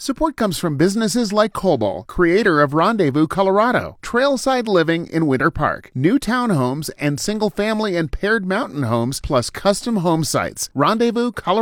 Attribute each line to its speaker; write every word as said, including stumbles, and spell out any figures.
Speaker 1: Support comes from businesses like Cobol, creator of Rendezvous, Colorado, Trailside Living in Winter Park, new townhomes and single-family and paired mountain homes, plus custom home sites. Rendezvous, Colorado.